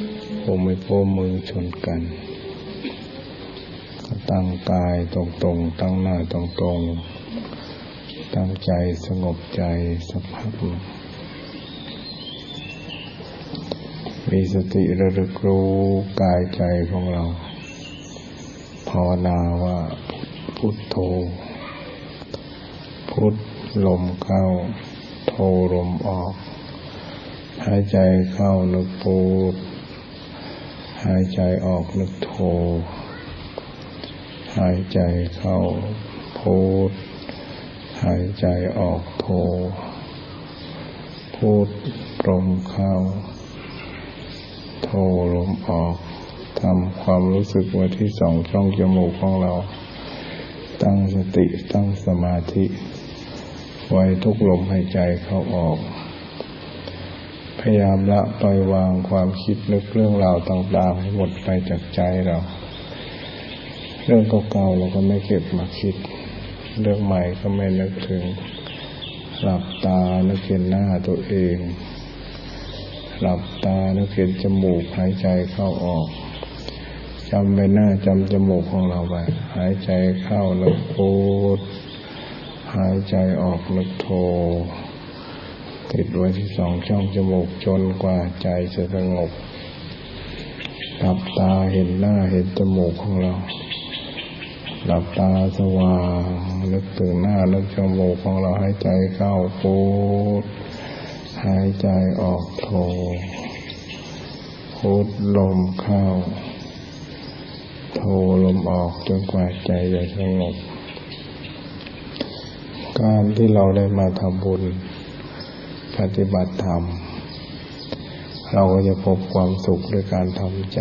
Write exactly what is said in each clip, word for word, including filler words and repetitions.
ผมไม่โป้มือชนกันตั้งกายตรงๆตั้งหน้าตรงๆตั้งใจสงบใจสักพักมีสติระลึกรู้กายใจของเราภาวนาว่าพุทโธพุทลมเข้าโธลมออกหายใจเข้านึกพุทหายใจออกนึกโธหายใจเข้าพุทหายใจออกโธพุทลมเข้าโธลมออกทำความรู้สึกไว้ที่สองช่องจมูกของเราตั้งสติตั้งสมาธิไว้ทุกลมหายใจเข้าออกพยายามละปล่อยวางความคิดนึกเรื่องราวต่างๆให้หมดไปจากใจเราเรื่องเก่าๆเราก็ไม่เก็บมาคิดเรื่องใหม่ก็ไม่นึกถึงหลับตานึกเห็นหน้าตัวเองหลับตานึกเห็นจมูกหายใจเข้าออกจำใบหน้าจำจมูกของเราไว้หายใจเข้านึกพุทหายใจออกนึกโธติดไว้ที่สองช่องจมูกจนกว่าใจจะสงบหลับตาเห็นหน้าเห็นจมูกของเราหลับตาสว่างนึกถึงหน้านึกจมูกของเราหายใจเข้าพุทหายใจออกโธพุทลมเข้าโธลมออกจนกว่าใจจะสงบการที่เราได้มาทำบุญปฏิบัติธรรมเราก็จะพบความสุขด้วยการทำใจ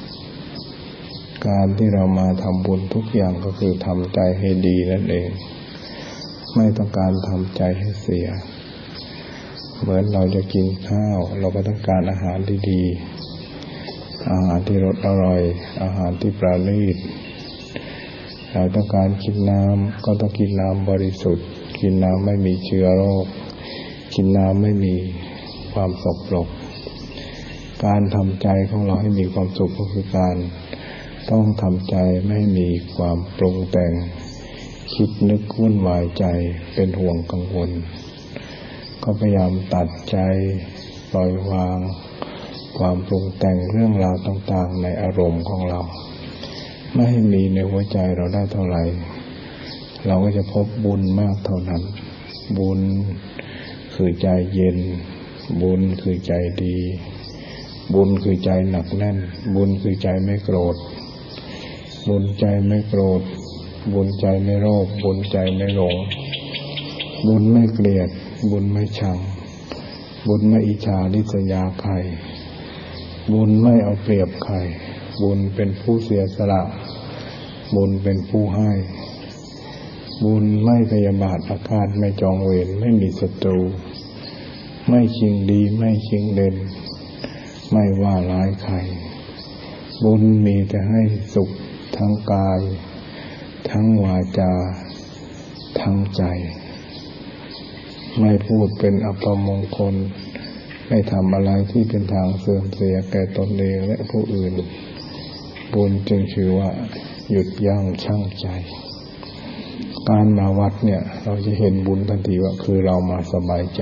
การที่เรามาทำบุญทุกอย่างก็คือทำใจให้ดีนั่นเองไม่ต้องการทำใจให้เสียเหมือนเราจะกินข้าวเราก็ต้องการอาหารดีๆอาหารที่รสอร่อยอาหารที่ประณีตเราต้องการกินน้ำก็ต้องกินน้ำบริสุทธิ์กินน้ำไม่มีเชื้อโรคกินน้ำไม่มีความสกปรกการทำใจของเราให้มีความสุขก็คือการต้องทำใจไม่มีความปรุงแต่งคิดนึกวุ่นวายใจเป็นห่วงกังวลก็พยายามตัดใจปล่อยวางความปรุงแต่งเรื่องราวต่างๆในอารมณ์ของเราไม่ให้มีในหัวใจเราได้เท่าไหร่เราก็จะพบบุญมากเท่านั้นบุญคือใจเย็นบุญคือใจดีบุญคือใจหนักแน่นบุญคือใจไม่โกรธบุญใจไม่โกรธบุญใจไม่โลภบุญใจไม่หลงบุญไม่เกลียดบุญไม่ชังบุญไม่อิจฉาริษยาใครบุญไม่เอาเปรียบใครบุญเป็นผู้เสียสละบุญเป็นผู้ให้บุญไม่พยาบาทอาฆาตไม่จองเวรไม่มีศัตรูไม่ชิงดีไม่ชิงเด่นไม่ว่าร้ายใครบุญมีแต่ให้สุขทั้งกายทั้งวาจาทั้งใจไม่พูดเป็นอัปมงคลไม่ทำอะไรที่เป็นทางเสื่อมเสียแก่ตนเองและผู้อื่นบุญจึงชื่อว่าหยุดยั้งชั่งใจการมาวัดเนี่ยเราจะเห็นบุญทันทีว่าคือเรามาสบายใจ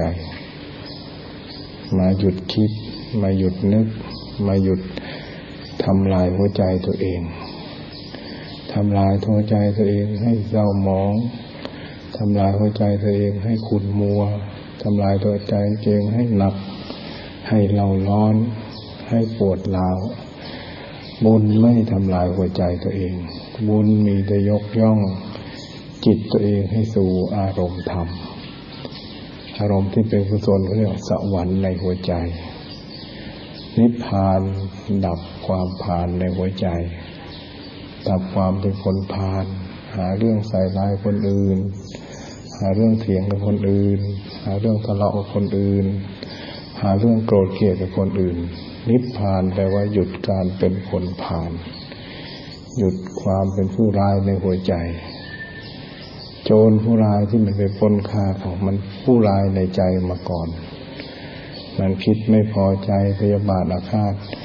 มาหยุดคิดมาหยุดนึกมาหยุดทำลายหัวใจตัวเองทำลายหัวใจตัวเองให้เศร้าหมองทำลายหัวใจตัวเองให้ขุ่นมัวทำลายตัวใจตัวเองให้หนักให้เล่าร้อนให้ปวดร้าวบุญไม่ทำลายหัวใจตัวเองบุญมีแต่ยกย่องจิตตัวเองให้สู่อารมณ์ธรรมอารมณ์ที่เป็นกุศลเขาเรียกสวรรค์ในหัวใจนิพพานดับความพาลในหัวใจดับความเป็นคนพาลหาเรื่องใส่ร้ายคนอื่นหาเรื่องเถียงกับคนอื่นหาเรื่องทะเลาะกับคนอื่นหาเรื่องโกรธเกลียดกับคนอื่นนิพพานแปลว่าหยุดการเป็นคนพาลหยุดความเป็นผู้ร้ายในหัวใจโจรผู้ร้ายที่มันไปปล้นฆ่าของมันผู้ร้ายในใจมาก่อนมันคิดไม่พอใจพยาบาทอาฆาตค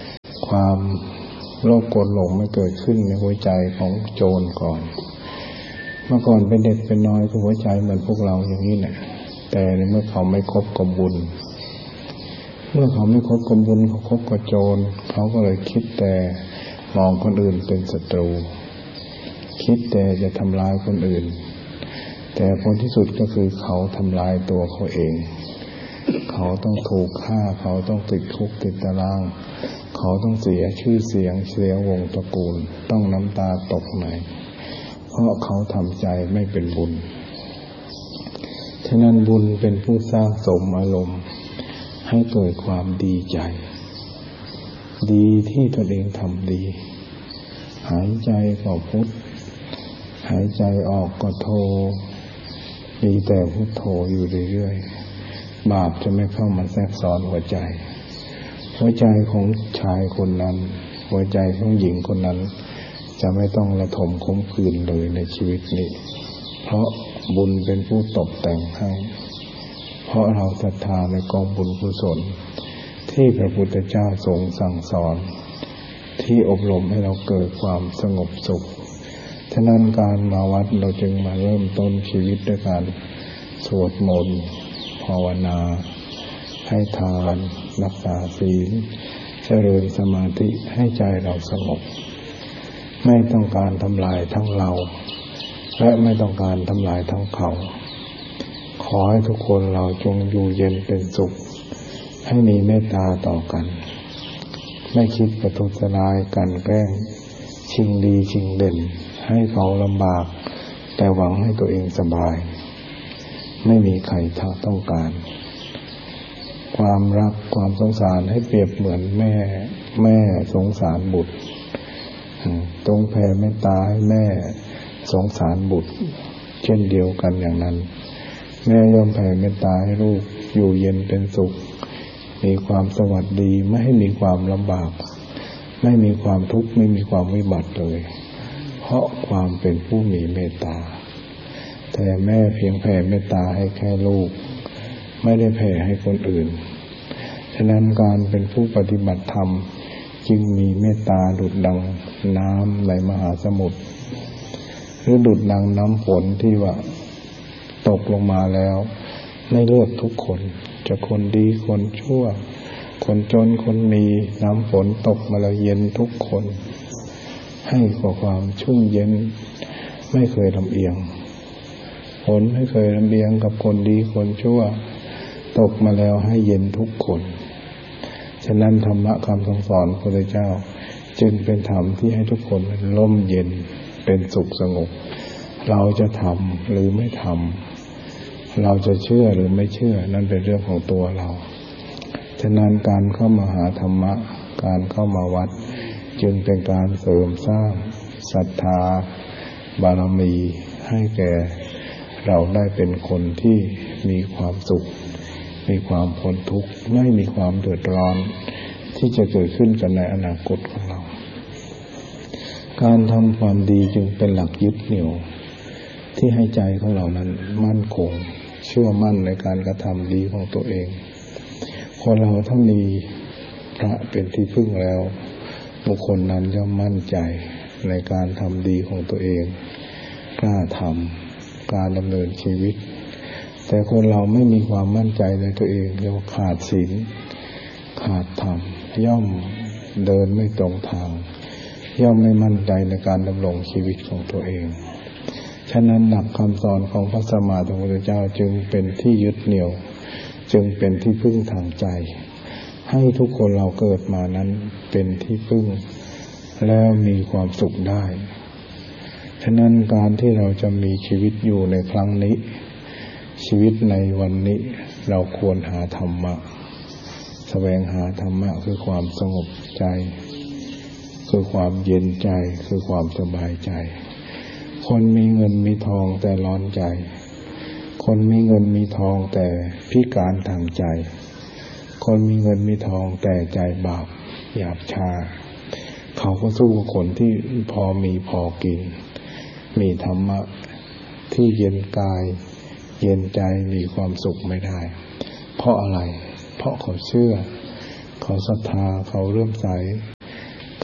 ความโลภโกรธหลงไม่เกิดขึ้นในหัวใจของโจรก่อนเมื่อก่อนเป็นเด็กเป็นน้อยก็หัวใจเหมือนพวกเราอย่างนี้แหละแต่ในเมื่อเขาไม่คบกับบุญเมื่อเขาไม่คบกับบุญเขาคบกับโจรเขาก็เลยคิดแต่มองคนอื่นเป็นศัตรูคิดแต่จะทำร้ายคนอื่นแต่ผลที่สุดก็คือเขาทำลายตัวเขาเองเขาต้องถูกฆ่าเขาต้องติดคุกติดตารางเขาต้องเสียชื่อเสียงเสียวงตระกูลต้องน้ำตาตกในเพราะเขาทำใจไม่เป็นบุญฉะนั้นบุญเป็นผู้สร้างสมอารมณ์ให้เกิดความดีใจดีที่ตนเองทำดีหายใจก็พุทธหายใจออกก็โทมีแต่พุทโธอยู่เรื่อยๆบาปจะไม่เข้ามาแทรกซ้อนหัวใจหัวใจของชายคนนั้นหัวใจของหญิงคนนั้นจะไม่ต้องระทมขมขื่นเลยในชีวิตนี้เพราะบุญเป็นผู้ตกแต่งให้เพราะเราศรัทธาในกองบุญกุศลที่พระพุทธเจ้าทรงสั่งสอนที่อบรมให้เราเกิดความสงบสุขฉะนั้นการมาวัดเราจึงมาเริ่มต้นชีวิตด้วยการสวดมนต์ภาวนาให้ทานรักษาศีลเจริญสมาธิให้ใจเราสงบไม่ต้องการทำลายทั้งเราและไม่ต้องการทำลายทั้งเขาขอให้ทุกคนเราจงอยู่เย็นเป็นสุขให้มีเมตตาต่อกันไม่คิดประทุษร้ายกันแกล้งชิงดีชิงเด่นให้เขาลำบากแต่หวังให้ตัวเองสบายไม่มีใครต้องการความรักความสงสารให้เปรียบเหมือนแม่แม่สงสารบุตรตรงแผ่เมตตาให้แม่สงสารบุตรเช่นเดียวกันอย่างนั้นแม่ย่อมแผ่เมตตาให้ลูกอยู่เย็นเป็นสุขมีความสวัสดีไม่ให้มีความลำบากไม่มีความทุกข์ไม่มีความวิบัติเลยเพราะความเป็นผู้มีเมตตาแต่แม่เพียงแผ่เมตตาให้แค่ลูกไม่ได้แผ่ให้คนอื่นฉะนั้นการเป็นผู้ปฏิบัติธรรมจึงมีเมตตาดุจดังน้ำในมหาสมุทรหรือดุจดังน้ำฝนที่ว่าตกลงมาแล้วไม่เลือกทุกคนจะคนดีคนชั่วคนจนคนมีน้ำฝนตกมาแล้วเย็นทุกคนให้กว่าความชุ่มเย็นไม่เคยลำเอียงฝนไม่เคยลำเอียงกับคนดีคนชั่วตกมาแล้วให้เย็นทุกคนฉะนั้นธรรมะคำสั่งสอนพระพุทธเจ้าจึงเป็นธรรมที่ให้ทุกคนร่มเย็นเป็นสุขสงบเราจะทำหรือไม่ทำเราจะเชื่อหรือไม่เชื่อนั่นเป็นเรื่องของตัวเราฉะนั้นการเข้ามาหาธรรมะการเข้ามาวัดจึงเป็นการเสริมสร้างศรัทธาบารมีให้แก่เราได้เป็นคนที่มีความสุขมีความพ้นทุกข์ไม่มีความเดือดร้อนที่จะเกิดขึ้นกันในอนาคตของเราการทำความดีจึงเป็นหลักยึดเหนี่ยวที่ให้ใจของเรานั้นมั่นคงเชื่อมั่นในการกระทำดีของตัวเองคนเราถ้ามีพระเป็นที่พึ่งแล้วบุคคลนั้นย่อมมั่นใจในการทำดีของตัวเองกล้าทำการดำเนินชีวิตแต่คนเราไม่มีความมั่นใจในตัวเองเรียกว่าขาดศีลขาดธรรมย่อมเดินไม่ตรงทางย่อมไม่มั่นใจในการดำรงชีวิตของตัวเองฉะนั้นหลักคำสอนของพระสัมมาสัมพุทธเจ้าจึงเป็นที่ยึดเหนี่ยวจึงเป็นที่พึ่งทางใจให้ทุกคนเราเกิดมานั้นเป็นที่พึ่งแล้วมีความสุขได้ฉะนั้นการที่เราจะมีชีวิตอยู่ในครั้งนี้ชีวิตในวันนี้เราควรหาธรรมะแสวงหาธรรมะคือความสงบใจคือความเย็นใจคือความสบายใจคนมีเงินมีทองแต่ร้อนใจคนมีเงินมีทองแต่พิการทางใจคนมีเงินมีทองแต่ใจบาปหยาบช้าเขาก็สู้กับคนที่พอมีพอกินมีธรรมะที่เย็นกายเย็นใจมีความสุขไม่ได้เพราะอะไรเพราะเขาเชื่อเขาศรัทธาเขาเลื่อมใส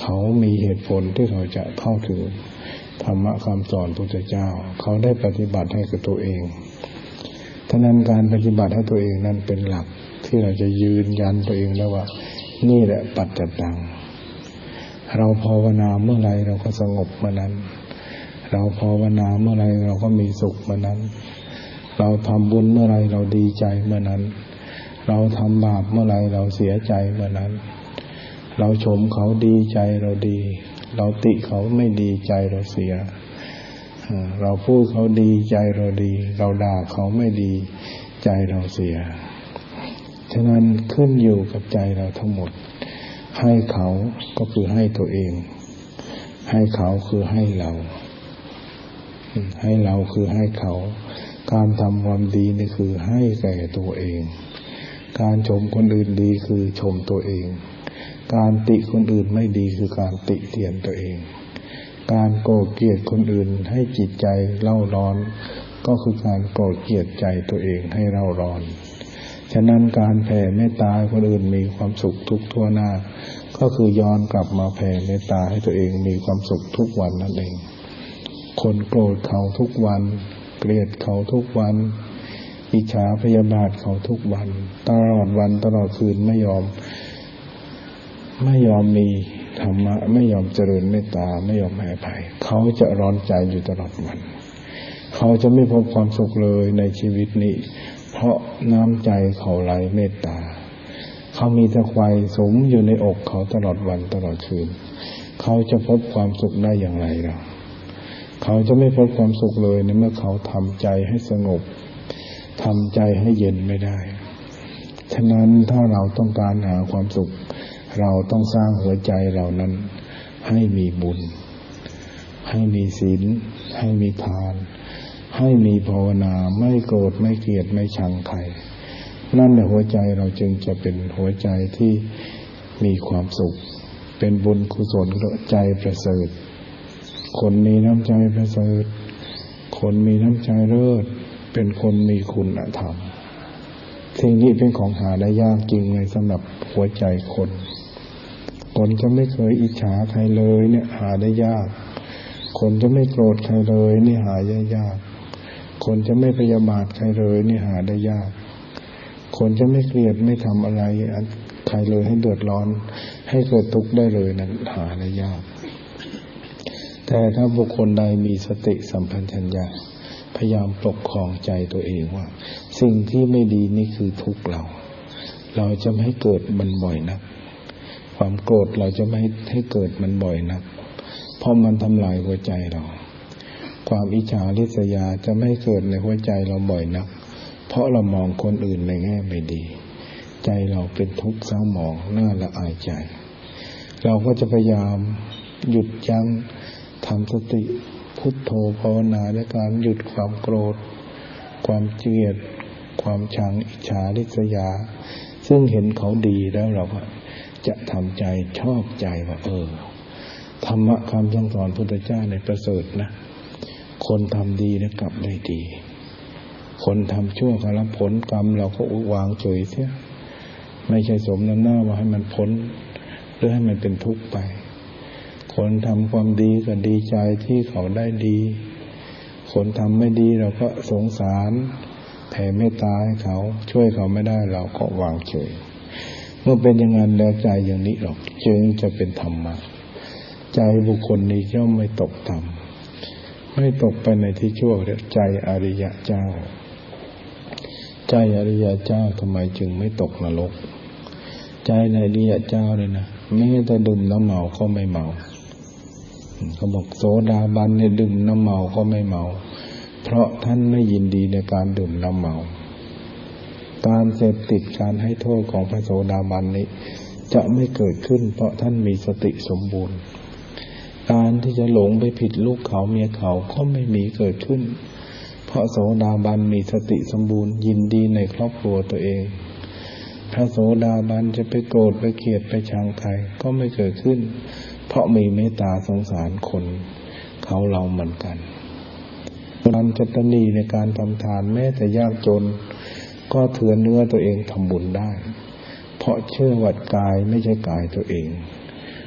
เขามีเหตุผลที่เขาจะเข้าถึงธรรมะคำสอนพระพุทธเจ้าเขาได้ปฏิบัติให้กับตัวเองฉะนั้นการปฏิบัติให้ตัวเองนั้นเป็นหลักที่เราจะยืนยันตัวเองแล้วว่านี่แหละปัจจัตตังเราภาวนาเมื่อไรเราก็สงบเมื่อนั้นเราภาวนาเมื่อไรเราก็มีสุขเมื่อนั้นเราทำบุญเมื่อไรเราดีใจเมื่อนั้นเราทำบาปเมื่อไรเราเสียใจเมื่อนั้นเราชมเขาดีใจเราดีเราติเขาไม่ดีใจเราเสียเราพูดเขาดีใจเราดีเราด่าเขาไม่ดีใจเราเสียฉะนั้นขึ้นอยู่กับใจเราทั้งหมดให้เขาก็คือให้ตัวเองให้เขาคือให้เราให้เราคือให้เขาการทำความดีนี่คือให้แก่ตัวเองการชมคนอื่นดีคือชมตัวเองการติคนอื่นไม่ดีคือการติเตียนตัวเองการโกรธเกลียดคนอื่นให้จิตใจเล่าร้อนก็คือการโกรธเกลียดใจตัวเองให้เล่าร้อนฉะนั้นการแผ่เมตตาให้คนอื่นมีความสุขทุกทั่วหน้าก็คือย้อนกลับมาแผ่เมตตาให้ตัวเองมีความสุขทุกวันนั่นเองคนโกรธเขาทุกวันเกลียดเขาทุกวันอิจฉาพยาบาทเขาทุกวันตลอดวันตลอดคืนไม่ยอมไม่ยอมมีธรรมะไม่ยอมเจริญเมตตาไม่ยอมให้อภัยเขาจะร้อนใจอยู่ตลอดวันเขาจะไม่พบความสุขเลยในชีวิตนี้เพราะน้ำใจเขาไร้เมตตาเขามีแต่ไฟสมอยู่ในอกเขาตลอดวันตลอดคืนเขาจะพบความสุขได้อย่างไรล่ะเขาจะไม่พบความสุขเลยในเมื่อเขาทำใจให้สงบทำใจให้เย็นไม่ได้ฉะนั้นถ้าเราต้องการหาความสุขเราต้องสร้างหัวใจเรานั้นให้มีบุญให้มีศีลให้มีทานให้มีภาวนาไม่โกรธไม่เกลียดไม่ชังใครนั่นแหละหัวใจเราจึงจะเป็นหัวใจที่มีความสุขเป็นบุญกุศลใจประเสริฐคนมีน้ำใจประเสริฐคนมีน้ำใจเลิศเป็นคนมีคุณธรรมสิ่งนี้เป็นของหาได้ยากจริงเลยสำหรับหัวใจคนคนจะไม่เคยอิจฉาใครเลยเนี่ยหาได้ยากคนจะไม่โกรธใครเลยนี่หายากคนจะไม่พยาบาทใครเลยนี่หาได้ยากคนจะไม่เกลียดไม่ทำอะไรใครเลยให้เดือดร้อนให้เกิดทุกข์ได้เลยนั้นหาได้ยากแต่ถ้าบุคคลใดมีสติสัมปชัญญะพยายามปกครองใจตัวเองว่าสิ่งที่ไม่ดีนี่คือทุกข์เราเราจะไม่ให้เกิดมันบ่อยนักความโกรธเราจะไม่ให้เกิดมันบ่อยนักเพราะมันทำลายหัวใจเราความอิจฉาริษยาจะไม่เกิดในหัวใจเราบ่อยนักเพราะเรามองคนอื่นในแง่ไม่ดีใจเราเป็นทุกข์เศร้าหมองน่าละอายใจเราก็จะพยายามหยุดยั้งทำสติพุทโธภาวนาด้วยการหยุดความโกรธความเกลียดความชังอิจฉาริษยาซึ่งเห็นเขาดีแล้วเราก็จะทำใจชอบใจว่าเออธรรมะคำสั่งสอนพุทธเจ้าในประเสริฐนะคนทำดีแล้วกลับได้ดีคนทำชั่วก็รับผลกรรมเราก็วางเฉยเสียไม่ใช่สมน้ำหน้าว่าให้มันพ้นหรือให้มันเป็นทุกข์ไปคนทำความดีก็ดีใจที่เขาได้ดีคนทำไม่ดีเราก็สงสารแผ่เมตตาให้เขาช่วยเขาไม่ได้เราก็วางเฉยเมื่อเป็นอย่างนั้นแล้วใจอย่างนี้หรอกจึงจะเป็นธรรมะใจบุคคลนี้ย่อมไม่ตกต่ำไม่ตกไปในที่ชั่วเรียกใจอริยะเจ้าใจอริยะเจ้าทำไมจึงไม่ตกนรกใจในอริยะเจ้าเลยนะแม้แต่ดื่มน้ำเมาก็ไม่เมาเขาบอกโสดาบันเนี่ยดื่มน้ำเมาก็ไม่เมาเพราะท่านไม่ยินดีในการดื่มน้ำเมาการเสพติดการให้โทษของพระโสดาบันนี้จะไม่เกิดขึ้นเพราะท่านมีสติสมบูรณ์การที่จะหลงไปผิดลูกเขาเมียเขาก็ไม่มีเกิดขึ้นเพราะโสดาบันมีสติสมบูรณ์ยินดีในครอบครัวตัวเองพระโสดาบันจะไปโกรธไปเกลียดไปชังใครก็ไม่เกิดขึ้นเพราะมีเมตตาสงสารคนเขาเราเหมือนกันการจตนีในการทำทานแม้แต่ยากจนก็เถือนเนื้อตัวเองทำบุญได้เพราะเชื่อว่ากายไม่ใช่กายตัวเอง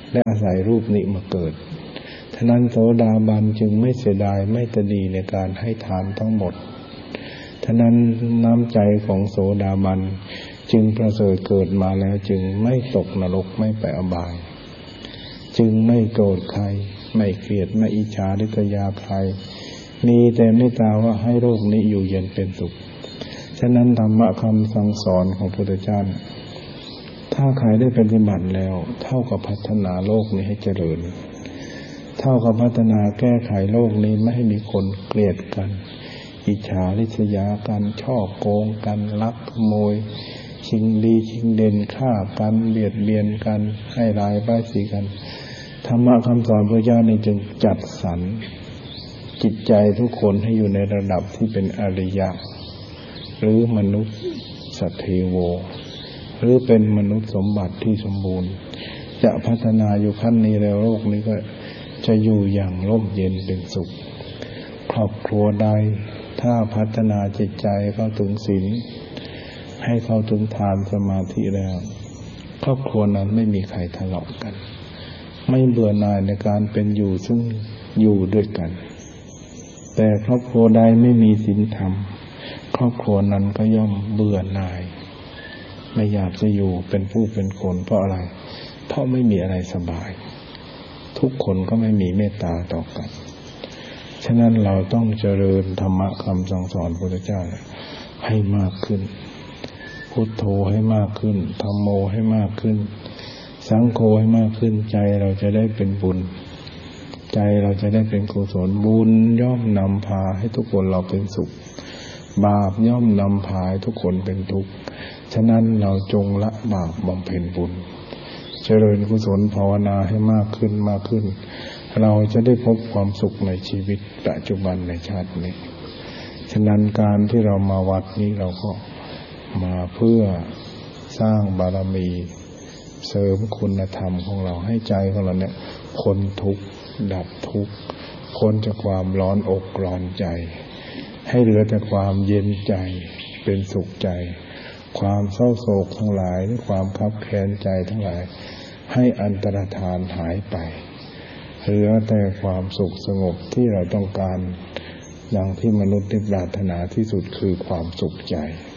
และอาศัยรูปนี้มาเกิดฉะนั้นโสดาบันจึงไม่เสียดายไม่ตนีในการให้ทานทั้งหมดฉะนั้นน้ำใจของโสดาบันจึงประเสริฐเกิดมาแล้วจึงไม่ตกนรกไม่ไปอบายจึงไม่โกรธใครไม่เกลียดไม่อิจฉาริษยาใครมีแต่เมตตาว่าให้โลกนี้อยู่เย็นเป็นสุขฉะนั้นธรรมะคำสั่งสอนของพระพุทธเจ้าถ้าใครได้ปฏิบัติแล้วเท่ากับพัฒนาโลกนี้ให้เจริญเท่ากับพัฒนาแก้ไขโลกนี้ไม่ให้มีคนเกลียดกันอิจฉาริษยากันช่อโกงกันลักขโมยชิงดีชิงเด่นฆ่ากันเบียดเบียนกันให้ร้ายป้ายสีกันธรรมะคำสอนพระเจ้านี่จึงจัดสรรจิตใจทุกคนให้อยู่ในระดับที่เป็นอริยะหรือมนุษย์สัตเทโวหรือเป็นมนุษย์สมบัติที่สมบูรณ์จะพัฒนาอยู่ขั้นนี้แล้วโลกนี้ก็จะอยู่อย่างร่มเย็นเป็นสุขครอบครัวใดถ้าพัฒนาจิตใจเข้าถึงศีลให้เข้าถึงทานสมาธิแล้วครอบครัวนั้นไม่มีใครทะเลาะกันไม่เบื่อหน่ายในการเป็นอยู่ซึ่งอยู่ด้วยกันแต่ครอบครัวใดไม่มีศีลธรรมครอบครัวนั้นก็ย่อมเบื่อหน่ายไม่อยากจะอยู่เป็นผู้เป็นคนเพราะอะไรเพราะไม่มีอะไรสบายทุกคนก็ไม่มีเมตตาต่อกันฉะนั้นเราต้องเจริญธรรมะคำสั่งสอนพระพุทธเจ้าให้มากขึ้นพุทโธให้มากขึ้นธัมโมให้มากขึ้นสังโฆให้มากขึ้นใจเราจะได้เป็นบุญใจเราจะได้เป็นกุศลบุญย่อมนำพาให้ทุกคนเราเป็นสุขบาปย่อมนำพาให้ทุกคนเป็นทุกข์ฉะนั้นเราจงละบาปบำเพ็ญบุญเจริญกุศลภาวนาให้มากขึ้นมากขึ้นเราจะได้พบความสุขในชีวิตปัจจุบันในชาตินี้ฉะนั้นการที่เรามาวัดนี้เราก็มาเพื่อสร้างบารมีเสริมคุณธรรมของเราให้ใจของเราเนี่ยพ้นทุกข์ดับทุกข์พ้นจากความร้อนอกร้อนใจให้เหลือแต่ความเย็นใจเป็นสุขใจความเศร้าโศกทั้งหลายหรือความคับแค้นใจทั้งหลายให้อันตรธานหายไปเหลือแต่ความสุขสงบที่เราต้องการอย่างที่มนุษย์ได้ปรารถนาที่สุดคือความสุขใจ